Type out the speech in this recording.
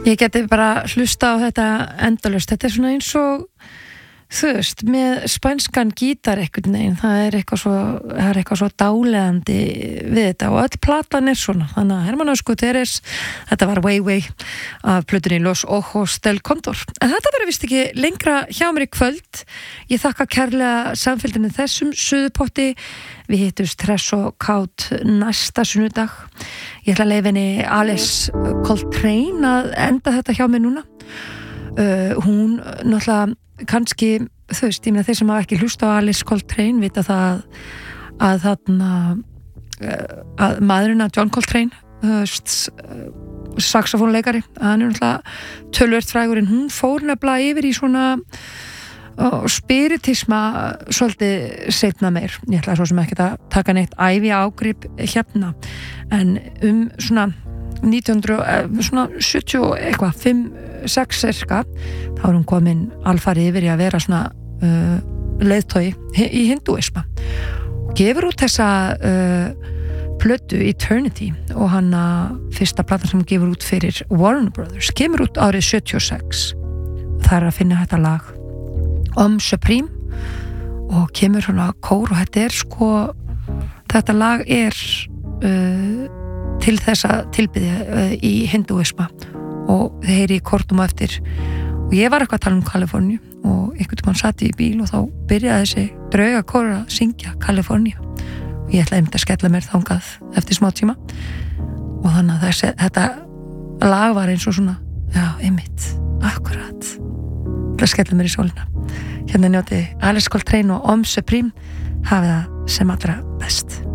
Ég geti bara hlusta á þetta endalaust. Þetta svona eins og, þú veist, með spænskan gítar einhvern veginn, það er eitthvað svo dáleiðandi við þetta og öll platan svona. Þannig að Hermann Gutierrez, þetta var Way af plötunni Los Ojos del Condor. En þetta verður vist ekki lengra hjá mér í kvöld. Ég þakka kærlega samfélgdinni þessum suðupotti. Við hittumst hress og kát næsta sunnudag. Ég ætla að leyfa henni Alice Coltrane að enda þetta hjá mér núna. Hún náttúrulega kannski, þú veist, ég meina þeir sem hafa ekki hlusta á Alice Coltrane vita það að maðurinn að John Coltrane, saxofónleikari, hann náttúrulega töluvert frægur, en hún fór nefnilega yfir í svona spiritisma svolítið seinna meir. Ég ætla svo sem ekki að taka neitt ævi ágrip hérna, en svona 1970 eitthvað 5-6 cirka, þá hún komin alfarið yfir í að vera svona leiðtogi í hindúisma. Gefur út þessa plötu Eternity og hann fyrsta platan sem gefur út fyrir Warner Brothers kemur út árið 76. Það er að finna þetta lag Supreme og kemur svona kór og þetta lag er til þess að tilbyðja í hindúisma og þeir heyri í kortum á eftir og ég var eitthvað að tala Kaliforníu og einhvern mann satt í bíl og þá byrjaði þessi draugakór að syngja Kaliforníu og ég ætlaði að skella mér þangað eftir smá tíma og þannig að þetta lag var eins og svona, já, einmitt, akkurat að skella mér í sólina. Hérna njóti Alice Coltrane og Supreme, hafið það sem allra best.